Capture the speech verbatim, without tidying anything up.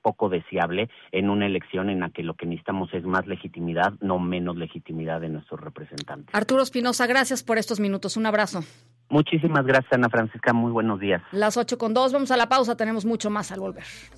poco deseable en una elección en la que lo que necesitamos es más legitimidad, no menos legitimidad de nuestros representantes. Arturo Espinosa, gracias por estos minutos. Un abrazo. Muchísimas gracias, Ana Francisca. Muy buenos días. Las ocho con dos, vamos a la pausa, tenemos mucho más al volver.